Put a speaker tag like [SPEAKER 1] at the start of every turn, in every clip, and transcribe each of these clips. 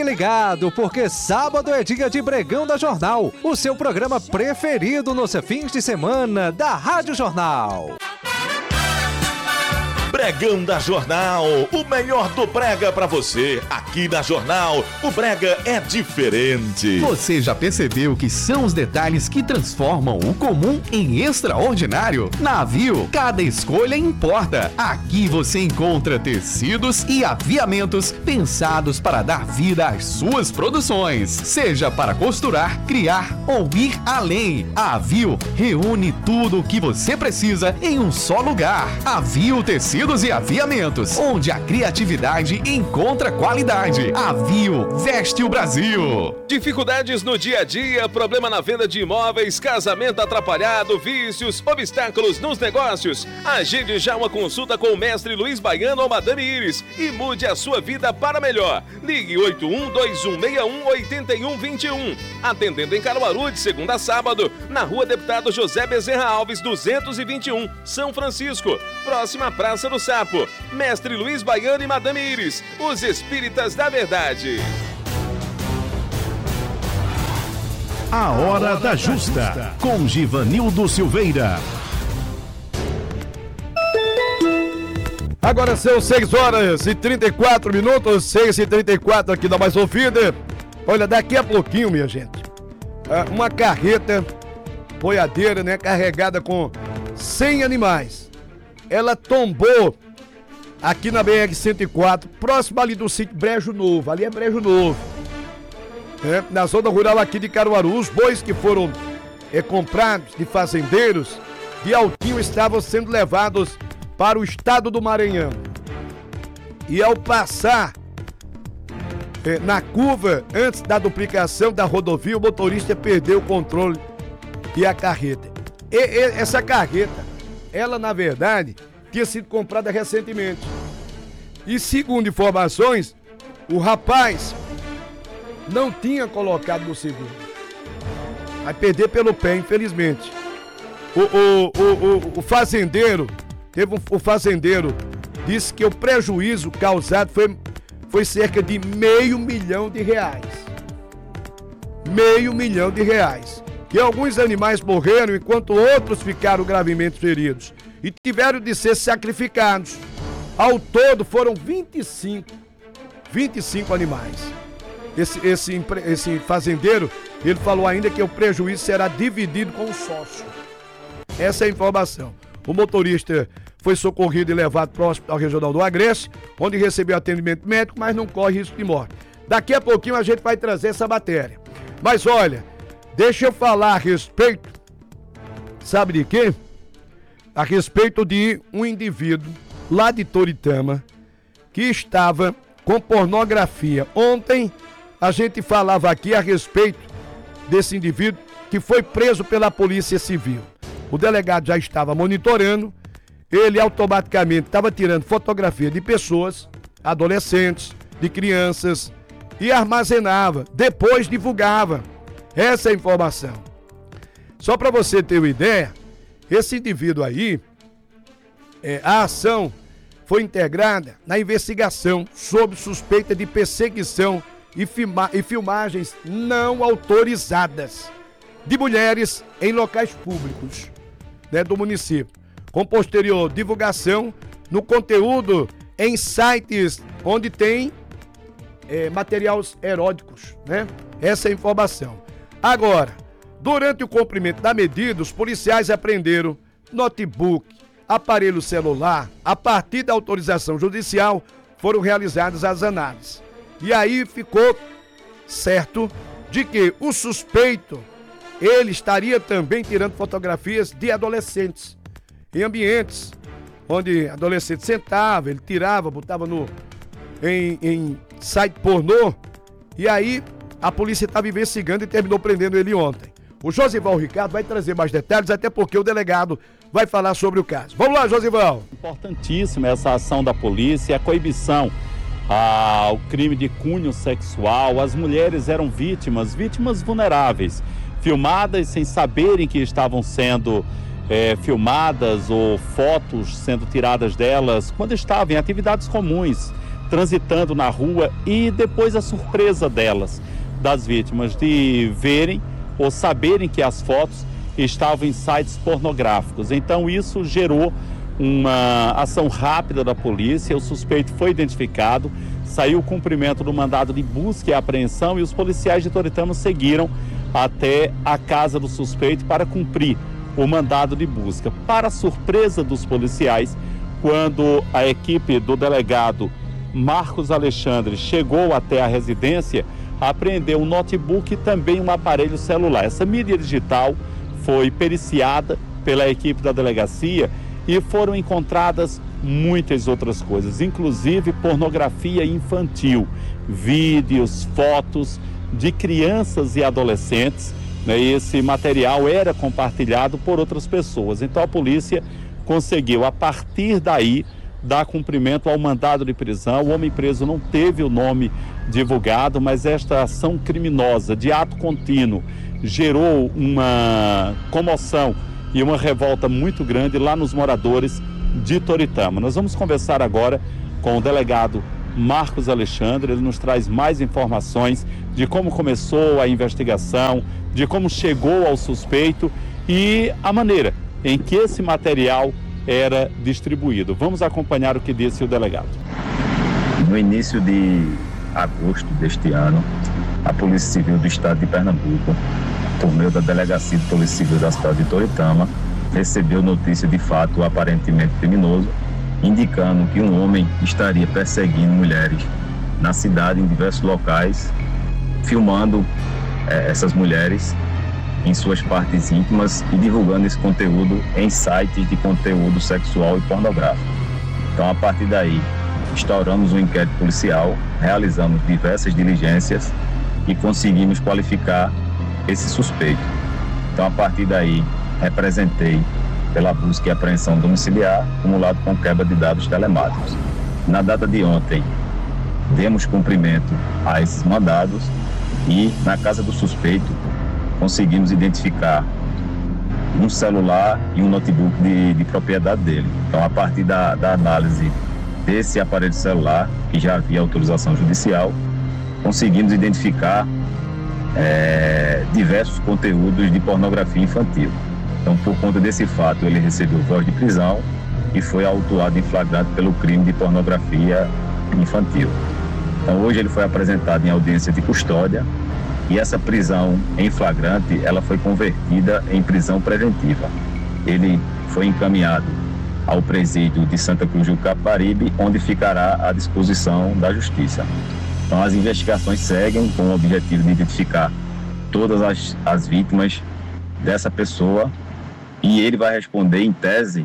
[SPEAKER 1] ligado, porque sábado é dia de Pregão da Jornal, o seu programa preferido nos fins de semana da Rádio Jornal.
[SPEAKER 2] Pregão da Jornal, o melhor do brega pra você. Aqui na Jornal, o brega é diferente.
[SPEAKER 3] Você já percebeu que são os detalhes que transformam o comum em extraordinário? Na Aviu, cada escolha importa. Aqui você encontra tecidos e aviamentos pensados para dar vida às suas produções. Seja para costurar, criar ou ir além. A Aviu reúne tudo o que você precisa em um só lugar. Aviu Tecidos e Aviamentos, onde a criatividade encontra qualidade. Aviu veste o Brasil.
[SPEAKER 4] Dificuldades no dia a dia, problema na venda de imóveis, casamento atrapalhado, vícios, obstáculos nos negócios. Agende já uma consulta com o mestre Luiz Baiano ou Madame Iris e mude a sua vida para melhor. Ligue 8121618121. Atendendo em Caruaru de segunda a sábado, na Rua Deputado José Bezerra Alves, 221, São Francisco, próxima à Praça do Sapo. Mestre Luiz Baiano e Madame Iris, os espíritas da verdade.
[SPEAKER 5] A Hora da Justa, com Givanildo Silveira.
[SPEAKER 6] Agora são 6 horas e 34 minutos, 6h34 aqui da Mais Ouvida. Olha, daqui a pouquinho, minha gente, uma carreta boiadeira, né, carregada com 100 animais. Ela tombou aqui na BR-104, próximo ali do sítio Brejo Novo. Ali é Brejo Novo, na zona rural aqui de Caruaru. Os bois que foram comprados de fazendeiros de Altinho estavam sendo levados para o estado do Maranhão. E ao passar na curva, antes da duplicação da rodovia, o motorista perdeu o controle e a carreta. Essa carreta, ela na verdade tinha sido comprada recentemente. E segundo informações, o rapaz não tinha colocado no seguro. Vai perder pelo pé, infelizmente. O fazendeiro, o fazendeiro disse que o prejuízo causado foi cerca de R$500 mil. R$500 mil. Que alguns animais morreram enquanto outros ficaram gravemente feridos e tiveram de ser sacrificados. Ao todo foram 25 animais. Esse fazendeiro, ele falou ainda que o prejuízo será dividido com o sócio. Essa é a informação. O motorista foi socorrido e levado para o Hospital Regional do Agreste, onde recebeu atendimento médico, mas não corre risco de morte. Daqui a pouquinho a gente vai trazer essa matéria. Mas olha, deixa eu falar a respeito, sabe de quê? A respeito de um indivíduo lá de Toritama que estava com pornografia. Ontem a gente falava aqui a respeito desse indivíduo que foi preso pela Polícia Civil. O delegado já estava monitorando, ele automaticamente estava tirando fotografia de pessoas, adolescentes, de crianças e armazenava, depois divulgava. Essa é a informação. Só para você ter uma ideia, esse indivíduo aí, a ação foi integrada na investigação sob suspeita de perseguição e filmagens não autorizadas de mulheres em locais públicos, do município, com posterior divulgação no conteúdo em sites onde tem materiais eróticos, Essa é a informação. Agora, durante o cumprimento da medida, os policiais apreenderam notebook, aparelho celular. A partir da autorização judicial, foram realizadas as análises. E aí ficou certo de que o suspeito, ele estaria também tirando fotografias de adolescentes, em ambientes onde adolescente sentava, ele tirava, botava em site pornô, e aí a polícia estava investigando e terminou prendendo ele ontem. O Josival Ricardo vai trazer mais detalhes, até porque o delegado vai falar sobre o caso. Vamos lá, Josival.
[SPEAKER 7] Importantíssima essa ação da polícia, a coibição ao crime de cunho sexual. As mulheres eram vítimas vulneráveis, filmadas sem saberem que estavam sendo filmadas ou fotos sendo tiradas delas quando estavam em atividades comuns, transitando na rua, e depois a surpresa das vítimas, de verem ou saberem que as fotos estavam em sites pornográficos. Então isso gerou uma ação rápida da polícia, o suspeito foi identificado, saiu o cumprimento do mandado de busca e apreensão, e os policiais de Toritama seguiram até a casa do suspeito para cumprir o mandado de busca. Para surpresa dos policiais, quando a equipe do delegado Marcos Alexandre chegou até a residência, apreendeu um notebook e também um aparelho celular. Essa mídia digital foi periciada pela equipe da delegacia e foram encontradas muitas outras coisas, inclusive pornografia infantil, vídeos, fotos de crianças e adolescentes, né? Esse material era compartilhado por outras pessoas. Então a polícia conseguiu, a partir daí, dar cumprimento ao mandado de prisão. O homem preso não teve o nome divulgado, mas esta ação criminosa de ato contínuo gerou uma comoção e uma revolta muito grande lá nos moradores de Toritama. Nós vamos conversar agora com o delegado Marcos Alexandre. Ele nos traz mais informações de como começou a investigação, de como chegou ao suspeito e a maneira em que esse material era distribuído. Vamos acompanhar o que disse o delegado.
[SPEAKER 8] No início de agosto deste ano, a Polícia Civil do Estado de Pernambuco, por meio da Delegacia de Polícia Civil da cidade de Toritama, recebeu notícia de fato aparentemente criminoso, indicando que um homem estaria perseguindo mulheres na cidade, em diversos locais, filmando essas mulheres em suas partes íntimas e divulgando esse conteúdo em sites de conteúdo sexual e pornográfico. Então, a partir daí, instauramos um inquérito policial, realizamos diversas diligências e conseguimos qualificar esse suspeito. Então, a partir daí, representei pela busca e apreensão domiciliar, acumulado com quebra de dados telemáticos. Na data de ontem, demos cumprimento a esses mandados e, na casa do suspeito, conseguimos identificar um celular e um notebook de propriedade dele. Então, a partir da análise desse aparelho celular, que já havia autorização judicial, conseguimos identificar diversos conteúdos de pornografia infantil. Então, por conta desse fato, ele recebeu voz de prisão e foi autuado em flagrante pelo crime de pornografia infantil. Então, hoje ele foi apresentado em audiência de custódia e essa prisão em flagrante, ela foi convertida em prisão preventiva. Ele foi encaminhado ao presídio de Santa Cruz do Capibaribe, onde ficará à disposição da Justiça. Então, as investigações seguem com o objetivo de identificar todas as vítimas dessa pessoa e ele vai responder, em tese,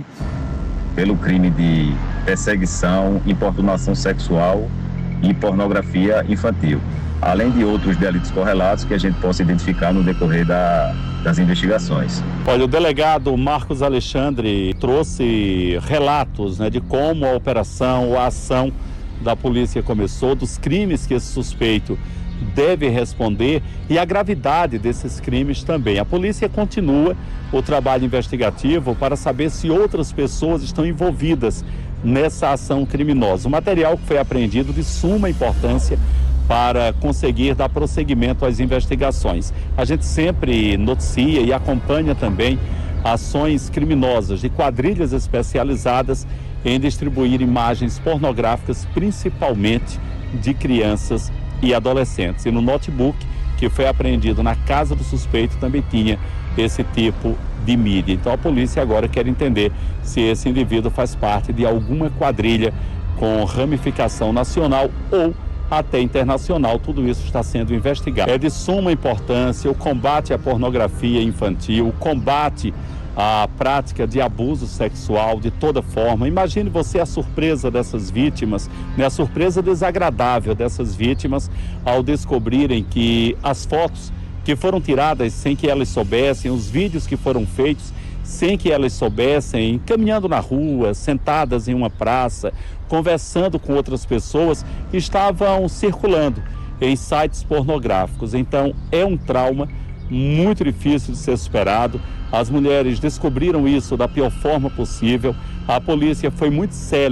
[SPEAKER 8] pelo crime de perseguição, importunação sexual e pornografia infantil, além de outros delitos correlatos que a gente possa identificar no decorrer das investigações.
[SPEAKER 7] Olha, o delegado Marcos Alexandre trouxe relatos, né, de como a operação, a ação da polícia começou, dos crimes que esse suspeito deve responder e a gravidade desses crimes também. A polícia continua o trabalho investigativo para saber se outras pessoas estão envolvidas nessa ação criminosa. O material que foi apreendido de suma importância para conseguir dar prosseguimento às investigações. A gente sempre noticia e acompanha também ações criminosas de quadrilhas especializadas em distribuir imagens pornográficas, principalmente de crianças e adolescentes. E no notebook que foi apreendido na casa do suspeito também tinha esse tipo de mídia. Então a polícia agora quer entender se esse indivíduo faz parte de alguma quadrilha com ramificação nacional ou até internacional. Tudo isso está sendo investigado. É de suma importância o combate à pornografia infantil, o combate à prática de abuso sexual de toda forma. Imagine você a surpresa dessas vítimas, né? A surpresa desagradável dessas vítimas ao descobrirem que as fotos que foram tiradas sem que elas soubessem, os vídeos que foram feitos sem que elas soubessem, caminhando na rua, sentadas em uma praça, conversando com outras pessoas, estavam circulando em sites pornográficos. Então é um trauma muito difícil de ser superado. As mulheres descobriram isso da pior forma possível. A polícia foi muito célere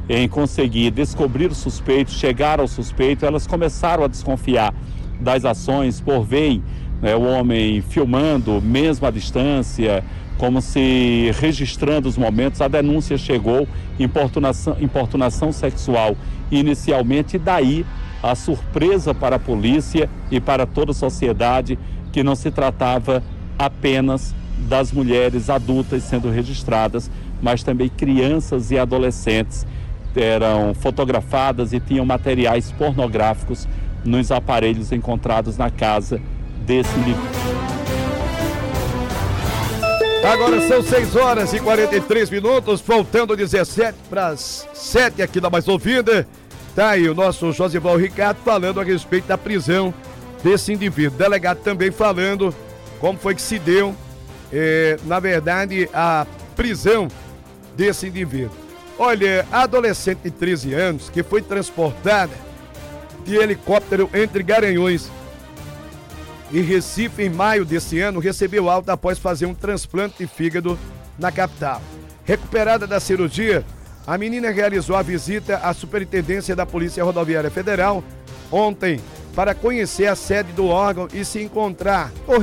[SPEAKER 7] em conseguir descobrir o suspeito, chegar ao suspeito, elas começaram a desconfiar das ações por verem, né, o homem filmando, mesmo à distância, como se registrando os momentos. A denúncia chegou, importunação sexual inicialmente, e daí a surpresa para a polícia e para toda a sociedade, que não se tratava apenas das mulheres adultas sendo registradas, mas também crianças e adolescentes eram fotografadas e tinham materiais pornográficos nos aparelhos encontrados na casa desse indivíduo.
[SPEAKER 6] Agora são 6h43, faltando 17 para as 7 aqui da Mais Ouvida. Tá aí o nosso Josival Ricardo falando a respeito da prisão desse indivíduo. O delegado também falando como foi que se deu, na verdade, a prisão desse indivíduo. Olha, a adolescente de 13 anos que foi transportada de helicóptero entre Garanhuns e Recife em maio desse ano, recebeu alta após fazer um transplante de fígado na capital. Recuperada da cirurgia, a menina realizou a visita à Superintendência da Polícia Rodoviária Federal ontem para conhecer a sede do órgão e se encontrar